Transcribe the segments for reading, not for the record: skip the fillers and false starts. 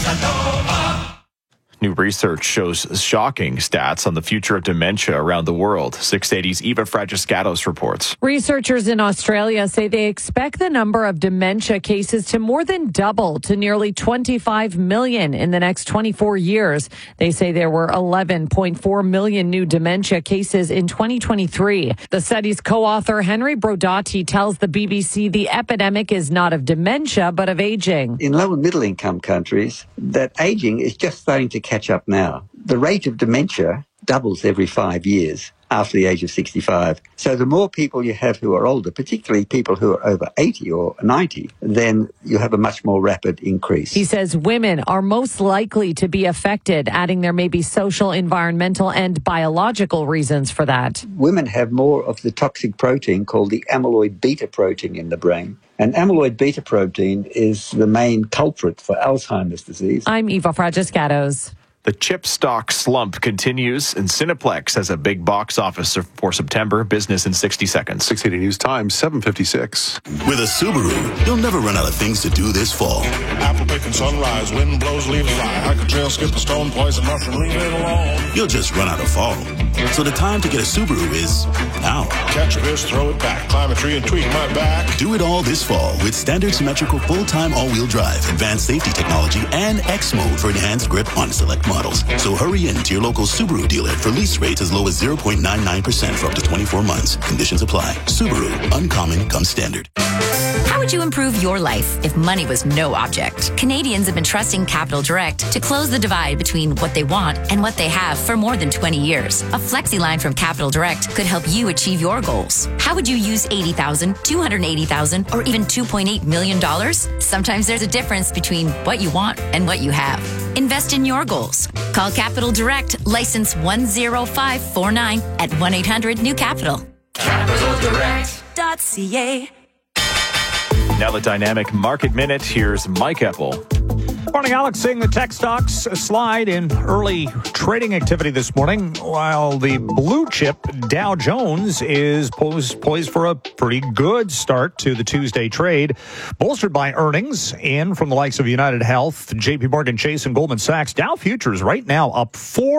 New research shows shocking stats on the future of dementia around the world. 680's Eva Fragiscatos reports. Researchers in Australia say they expect the number of dementia cases to more than double to nearly 25 million in the next 24 years. They say there were 11.4 million new dementia cases in 2023. The study's co-author Henry Brodotti tells the BBC the epidemic is not of dementia, but of aging. In low and middle income countries, that aging is just starting to catch up now. The rate of dementia doubles every 5 years after the age of 65. So the more people you have who are older, particularly people who are over 80 or 90, then you have a much more rapid increase. He says women are most likely to be affected, adding there may be social, environmental, and biological reasons for that. Women have more of the toxic protein called the amyloid beta protein in the brain. And amyloid beta protein is the main culprit for Alzheimer's disease. I'm Eva Fragiscatos. The chip stock slump continues, and Cineplex has a big box office for September. Business in 60 seconds. 680 News Time, 7:56. With a Subaru, you'll never run out of things to do this fall. Apple picking sunrise, wind blows, leaves fly. Hike a trail, skip a stone, poison mushroom, leave it alone. You'll just run out of fall. So the time to get a Subaru is now. Catch a fish, throw it back, climb a tree and tweak my back. Do it all this fall with standard symmetrical full-time all-wheel drive, advanced safety technology, and X mode for enhanced grip on select models. So hurry in to your local Subaru dealer for lease rates as low as 0.99% for up to 24 months. Conditions apply. Subaru, uncommon comes standard. How would you improve your life if money was no object? Canadians have been trusting Capital Direct to close the divide between what they want and what they have for more than 20 years. A flexi line from Capital Direct could help you achieve your goals. How would you use $80,000, $280,000, or even $2.8 million? Sometimes there's a difference between what you want and what you have. Invest in your goals. Call Capital Direct, license 10549 at 1-800-NEW-CAPITAL. CapitalDirect.ca. Now the Dynamic Market Minute. Here's Mike Eppel. Morning, Alex. Seeing the tech stocks slide in early trading activity this morning, while the blue chip Dow Jones is poised for a pretty good start to the Tuesday trade, bolstered by earnings in from the likes of United Health, JP Morgan Chase, and Goldman Sachs. Dow futures right now up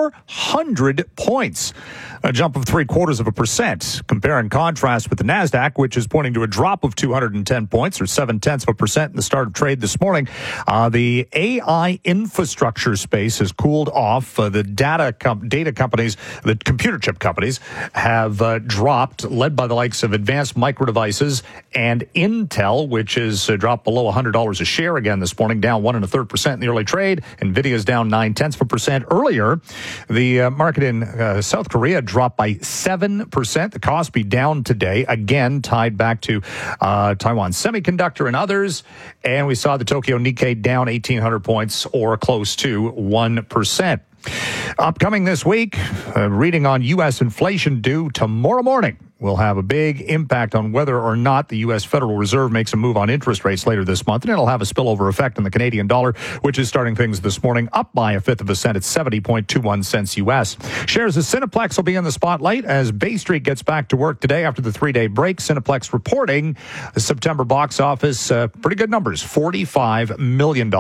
400 points, a jump of 0.75%. Compare and contrast with the NASDAQ, which is pointing to a drop of 210 points, or 0.7% in the start of trade this morning. The AI infrastructure space has cooled off. The data companies, the computer chip companies, have dropped, led by the likes of Advanced Micro Devices and Intel, which is dropped below $100 a share again this morning, down 1 1/3% in the early trade. Nvidia is down 0.9%. Earlier, the market in South Korea dropped by 7%. The Kospi down today, again tied back to Taiwan Semiconductor and others. And we saw the Tokyo Nikkei down 1,800 points, or close to 1%. Upcoming this week, reading on U.S. inflation due tomorrow morning will have a big impact on whether or not the U.S. Federal Reserve makes a move on interest rates later this month, and it'll have a spillover effect on the Canadian dollar, which is starting things this morning up by 1/5 cent at 70.21 cents U.S. Shares of Cineplex will be in the spotlight as Bay Street gets back to work today after the 3-day break. Cineplex reporting the September box office, pretty good numbers, $45 million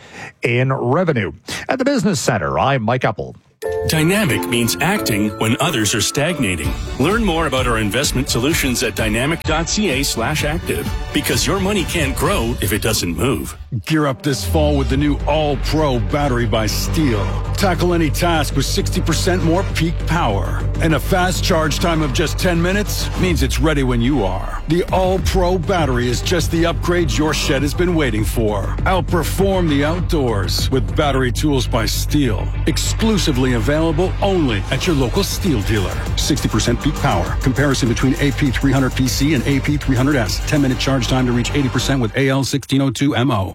in revenue. At the Business Center, I'm Mike Eppel. Dynamic means acting when others are stagnating. Learn more about our investment solutions at dynamic.ca/active, because your money can't grow if it doesn't move. Gear up this fall with the new All-Pro battery by Steel. Tackle any task with 60% more peak power. And a fast charge time of just 10 minutes means it's ready when you are. The All-Pro battery is just the upgrade your shed has been waiting for. Outperform the outdoors with battery tools by Steel. Exclusively available only at your local Steel dealer. 60% peak power. Comparison between AP300PC and AP300S. 10-minute charge time to reach 80% with AL1602MO.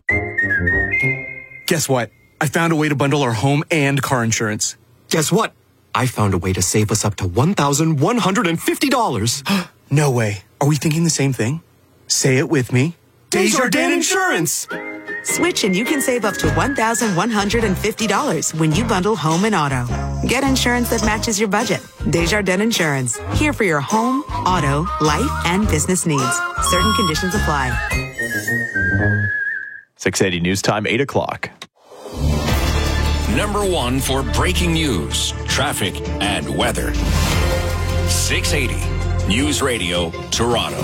Guess what? I found a way to bundle our home and car insurance. Guess what? I found a way to save us up to $1,150. No way. Are we thinking the same thing? Say it with me. Desjardins Insurance! Switch and you can save up to $1,150 when you bundle home and auto. Get insurance that matches your budget. Desjardins Insurance. Here for your home, auto, life, and business needs. Certain conditions apply. 680 News Time, 8 o'clock. #1 for breaking news, traffic, and weather. 680 News Radio, Toronto.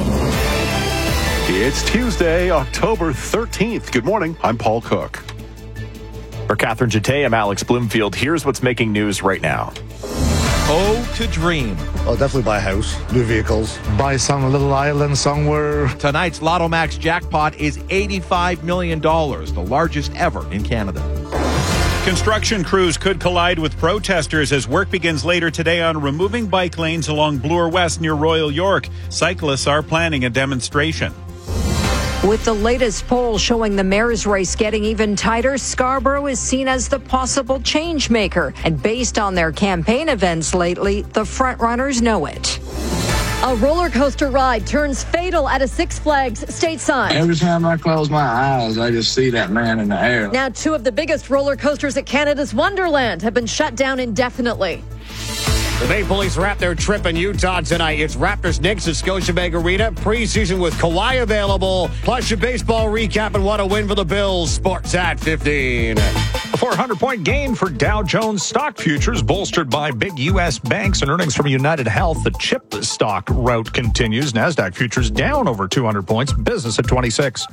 It's Tuesday, October 13th. Good morning. I'm Paul Cook. For Catherine Jete, I'm Alex Bloomfield. Here's what's making news right now. Oh, to dream. Oh, definitely buy a house, new vehicles, buy some little island somewhere. Tonight's Lotto Max jackpot is $85 million, the largest ever in Canada. Construction crews could collide with protesters as work begins later today on removing bike lanes along Bloor West near Royal York. Cyclists are planning a demonstration. With the latest poll showing the mayor's race getting even tighter, Scarborough is seen as the possible change maker. And based on their campaign events lately, the frontrunners know it. A roller coaster ride turns fatal at a Six Flags stateside. Every time I close my eyes, I just see that man in the air. Now, 2 of the biggest roller coasters at Canada's Wonderland have been shut down indefinitely. The Maple Leafs wrap their trip in Utah tonight. It's Raptors Knicks at Scotiabank Arena. Preseason with Kawhi available. Plus your baseball recap and what a win for the Bills. Sports at 15. A 400-point gain for Dow Jones stock futures, bolstered by big U.S. banks and earnings from United Health. The chip stock rout continues. NASDAQ futures down over 200 points. Business at 26.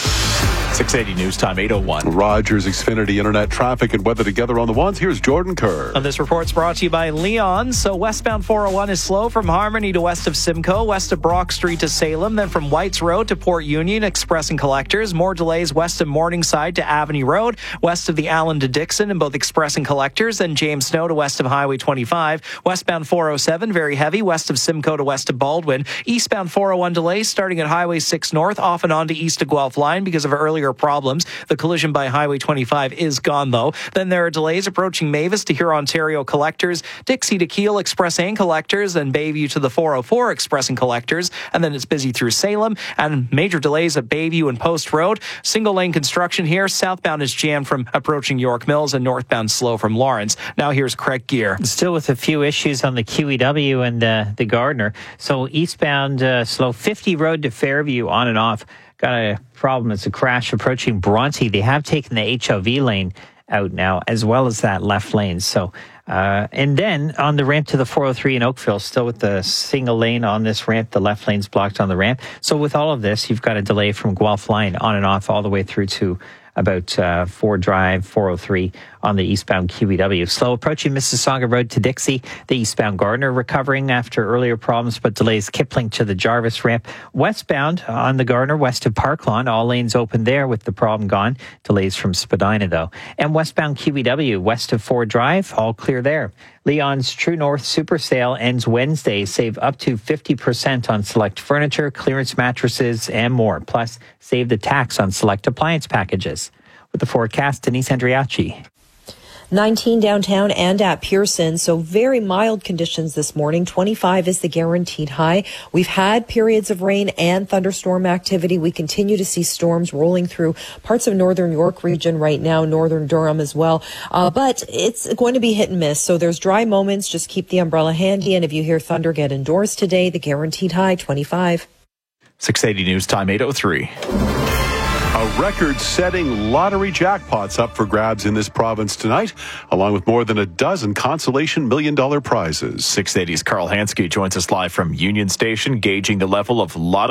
680 News Time, 8:01. Rogers Xfinity Internet traffic and weather together on the ones. Here's Jordan Kerr. This report's brought to you by Leon. So westbound 401 is slow from Harmony to west of Simcoe, west of Brock Street to Salem, then from Whites Road to Port Union, Express and Collectors. More delays west of Morningside to Avenue Road, west of the Allen to Dixon in both Express and Collectors, and James Snow to west of Highway 25. Westbound 407, very heavy, west of Simcoe to west of Baldwin. Eastbound 401 delays starting at Highway 6 North, off and on to east of Guelph Line because of earlier problems. The collision by Highway 25 is gone, though. Then there are delays approaching Mavis to Huron-Ontario Collectors, Dixie to Kiel Express and Collectors, and Bayview to the 404 Express and Collectors. And then it's busy through Salem, and major delays at Bayview and Post Road. Single lane construction here. Southbound is jammed from approaching York Mills, and northbound slow from Lawrence. Now here's Craig Gear. Still with a few issues on the QEW and the Gardner. So eastbound slow 50 Road to Fairview on and off. Got a problem. It's a crash approaching Bronte. They have taken the HOV lane out now, as well as that left lane. So, and then on the ramp to the 403 in Oakville, still with the single lane on this ramp, the left lane's blocked on the ramp. So with all of this, you've got a delay from Guelph Line on and off all the way through to about Ford Drive, 403 on the eastbound QEW. Slow approaching Mississauga Road to Dixie. The eastbound Gardner recovering after earlier problems, but delays Kipling to the Jarvis ramp. Westbound on the Gardner, west of Park Lawn, all lanes open there with the problem gone. Delays from Spadina, though. And westbound QEW, west of Ford Drive, all clear there. Leon's True North Super Sale ends Wednesday. Save up to 50% on select furniture, clearance mattresses, and more. Plus, save the tax on select appliance packages. With the forecast, Denise Andriachi. 19 downtown and at Pearson, so very mild conditions this morning. 25 is the guaranteed high. We've had periods of rain and thunderstorm activity. We continue to see storms rolling through parts of northern York region right now, northern Durham as well. But it's going to be hit and miss. So there's dry moments. Just keep the umbrella handy. And if you hear thunder, get indoors today. The guaranteed high, 25. 680 News Time, 8:03. A record-setting lottery jackpot's up for grabs in this province tonight, along with more than a dozen consolation million-dollar prizes. 680's Carl Hansky joins us live from Union Station, gauging the level of lottery